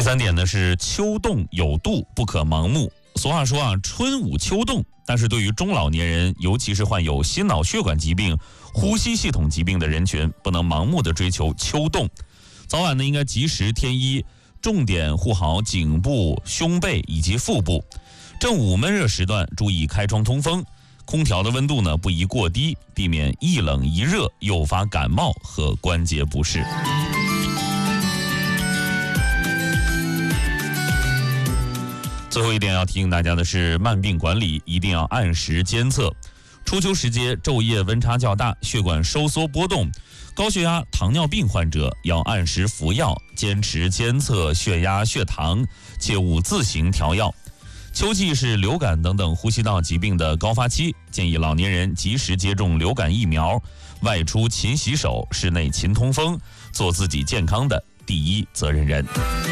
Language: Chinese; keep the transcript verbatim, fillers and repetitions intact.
三点呢是秋冻有度，不可盲目。俗话说啊，春捂秋冻，但是对于中老年人，尤其是患有心脑血管疾病、呼吸系统疾病的人群，不能盲目的追求秋冻，早晚呢应该及时添衣，重点护好颈部、胸背以及腹部。正午闷热时段，注意开窗通风，空调的温度呢不宜过低，避免一冷一热诱发感冒和关节不适。最后一点要提醒大家的是，慢病管理一定要按时监测。初秋时节，昼夜温差较大，血管收缩波动，高血压、糖尿病患者要按时服药，坚持监测血压、血糖，切勿自行调药。秋季是流感等等呼吸道疾病的高发期，建议老年人及时接种流感疫苗，外出勤洗手，室内勤通风，做自己健康的第一责任人。